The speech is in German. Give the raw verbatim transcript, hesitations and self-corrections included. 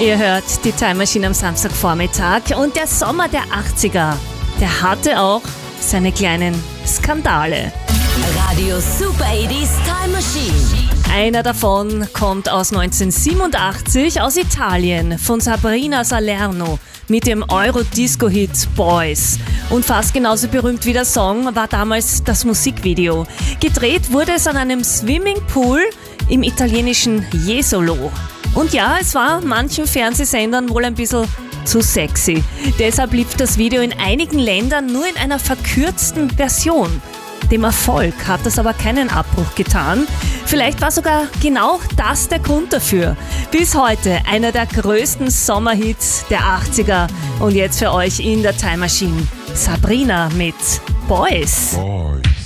Ihr hört die Time Machine am Samstagvormittag und der Sommer der achtziger, der hatte auch seine kleinen Skandale. Radio Super achtziger Time Machine. Einer davon kommt aus neunzehnhundertsiebenundachtzig aus Italien von Sabrina Salerno mit dem Eurodisco-Hit Boys. Und fast genauso berühmt wie der Song war damals das Musikvideo. Gedreht wurde es an einem Swimmingpool im italienischen Jesolo. Und ja, es war manchen Fernsehsendern wohl ein bisschen zu sexy. Deshalb lief das Video in einigen Ländern nur in einer verkürzten Version. Dem Erfolg hat das aber keinen Abbruch getan. Vielleicht war sogar genau das der Grund dafür. Bis heute einer der größten Sommerhits der achtziger. Und jetzt für euch in der Time Machine Sabrina mit Boys. Boys.